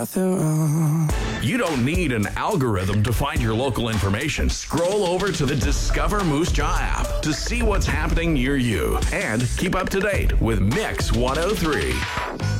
Nothing wrong. You don't need an algorithm to find your local information. Scroll over to the Discover Moose Jaw app to see what's happening near you and keep up to date with Mix 103.